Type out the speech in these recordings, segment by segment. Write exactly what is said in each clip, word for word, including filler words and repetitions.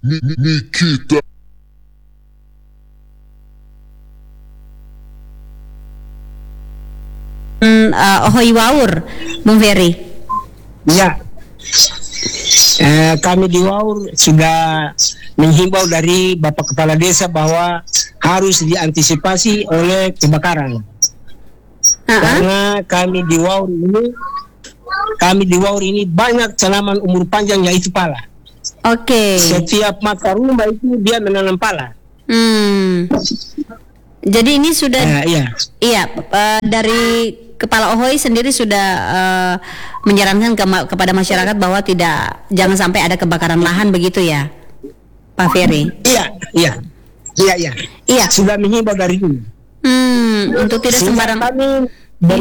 Nikita. Uh, Ohoi Waur, Bung Ferry. Ya, eh, kami di Waur sudah menghimbau dari Bapak Kepala Desa bahwa harus diantisipasi oleh kebakaran. Uh-huh. Karena kami di Waur ini, kami di Waur ini banyak tanaman umur panjang yaitu pala. Oke. Okay. Setiap mata rumah itu dia menanam pala. Hmm. Jadi ini sudah, uh, iya, iya uh, dari Kepala Ohoi sendiri sudah uh, menyarankan ke, kepada masyarakat bahwa tidak, jangan sampai ada kebakaran lahan begitu ya, Pak Ferry? Iya, iya, iya, iya. Iya. Sudah menghimbau dari dulu. Hmm, untuk tidak sembarang. Kami ber,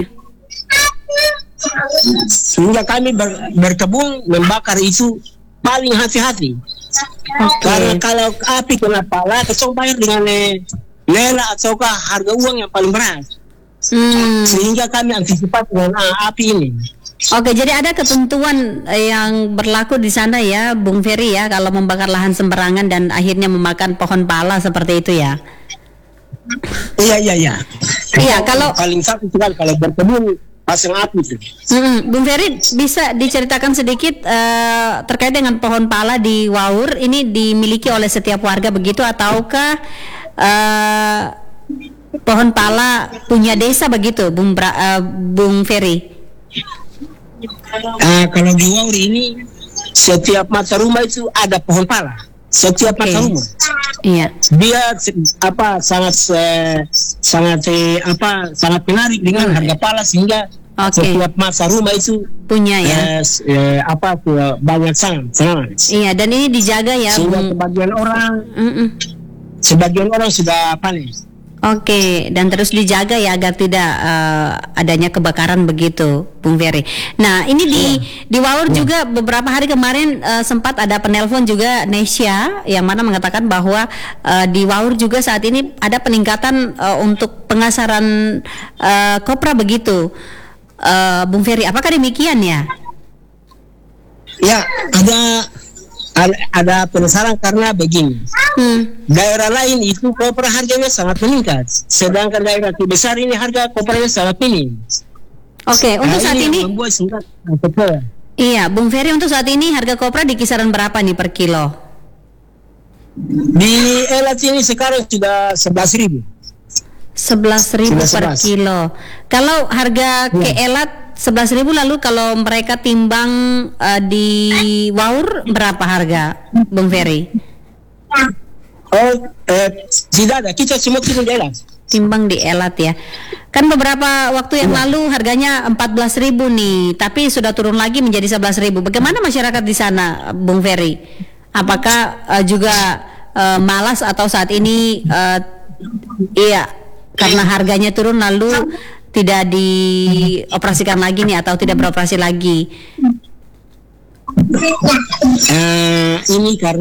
sehingga kami ber, berkebun membakar itu paling hati-hati. Okay. Karena kalau api kena pala, kesong bayar dengan eh, lela ataukah harga uang yang paling berat. Hmm. Sehingga kami antisipasi dengan ah, api ini. Oke, jadi ada ketentuan yang berlaku di sana ya, Bung Ferry ya, kalau membakar lahan sembarangan dan akhirnya memakan pohon pala seperti itu ya. Iya, iya, iya. Iya, kalau paling satu sekali kalau berkebun pasang api itu. Hmm, Bung Ferry bisa diceritakan sedikit uh, terkait dengan pohon pala di Waur ini dimiliki oleh setiap warga begitu ataukah uh, pohon pala punya desa begitu, Bung Bra, uh, Bung Ferry? Uh, kalau di Waur ini setiap mata rumah itu ada pohon pala. Setiap okay. mata rumah. Iya. Dia apa sangat eh, sangat eh, apa sangat menarik dengan hmm. harga pala sehingga okay. setiap masa rumah itu punya ya. Eh, eh, apa tuh banyak sangat sangat. Iya, dan ini dijaga ya. Sehingga Bung... sebagian orang, Mm-mm. sebagian orang sudah panen. Oke, okay. Dan terus dijaga ya agar tidak uh, adanya kebakaran begitu, Bung Ferry. Nah, ini di yeah. di Waur yeah. juga beberapa hari kemarin uh, sempat ada penelpon juga Nesya yang mana mengatakan bahwa uh, di Waur juga saat ini ada peningkatan uh, untuk pengasaran uh, kopra begitu, uh, Bung Ferry. Apakah demikian ya? Ya, ada ada penasaran karena begini. Hmm. Daerah lain itu kopra harganya sangat meningkat, sedangkan daerah besar ini harga kopranya sangat minim. Oke, okay, untuk nah, saat ini, ini iya, Bung Ferry, untuk saat ini harga kopra di kisaran berapa nih per kilo? Di Elat ini sekarang sudah sebelas ribu. Sebelas ribu per kilo. Kalau harga hmm. ke Elat sebelas ribu, lalu kalau mereka timbang uh, di Waur berapa harga, Bung Ferry? Oh, eh, tidak ada. Kita semua timbang di Elat. Timbang di Elat ya. Kan beberapa waktu yang ya. lalu harganya empat belas ribu nih, tapi sudah turun lagi menjadi sebelas ribu. Bagaimana masyarakat di sana, Bung Ferry? Apakah uh, juga uh, malas atau saat ini uh, iya karena harganya turun lalu tidak dioperasikan lagi nih atau tidak beroperasi lagi? Uh, ini karena